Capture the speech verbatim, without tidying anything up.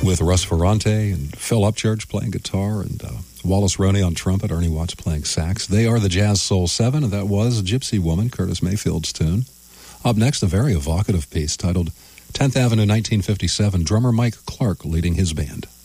with Russ Ferrante and Phil Upchurch playing guitar, and uh, Wallace Roney on trumpet, Ernie Watts playing sax. They are the Jazz Soul Seven, and that was Gypsy Woman, Curtis Mayfield's tune. Up next, a very evocative piece titled tenth Avenue nineteen fifty-seven, drummer Mike Clark leading his band.